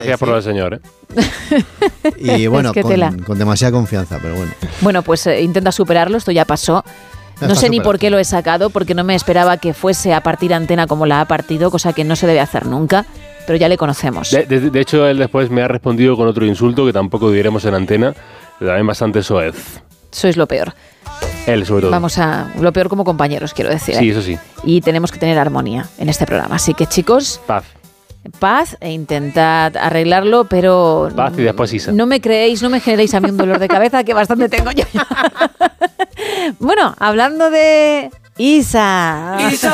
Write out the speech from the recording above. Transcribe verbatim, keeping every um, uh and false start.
Gracias por lo del señor, ¿eh? Y bueno, Es que con, tela. con demasiada confianza, pero bueno. Bueno, pues eh, intenta superarlo, esto ya pasó. No Está sé ni superado. por qué lo he sacado, porque no me esperaba que fuese a partir Antena como la ha partido, cosa que no se debe hacer nunca, pero ya le conocemos. De, de- de hecho, él después me ha respondido con otro insulto que tampoco diremos en antena, pero también bastante soez. Sois lo peor. Él, sobre todo. Vamos a lo peor como compañeros, quiero decir. Sí, ¿eh? eso sí. Y tenemos que tener armonía en este programa. Así que, chicos, Paz. paz e intentad arreglarlo, pero Paz y después Isa. no me creéis, no me generéis a mí un dolor de cabeza que bastante tengo yo. Bueno, hablando de Isa.